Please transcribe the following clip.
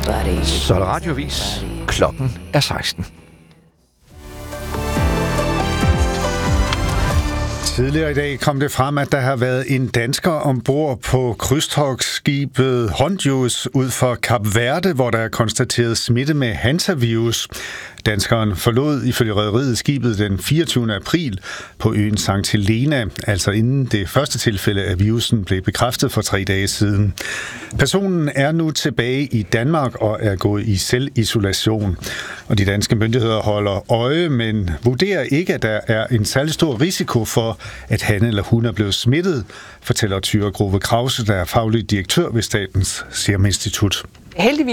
Så er der radiovis. Klokken er 16. Tidligere i dag kom det frem, at der har været en dansker ombord på krydstogtskibet Hondius ud for Kap Verde, hvor der er konstateret smitte med hantavirus. Danskeren forlod ifølge rederiet skibet den 24. april på øen St. Helena, altså inden det første tilfælde af virusen blev bekræftet for 3 dage siden. Personen er nu tilbage i Danmark og er gået i selvisolation. Og de danske myndigheder holder øje, men vurderer ikke, at der er en særlig stor risiko for, at han eller hun er blevet smittet, fortæller Thyra Grove Krause, der er faglig direktør ved Statens Serum Institut. Heldigvis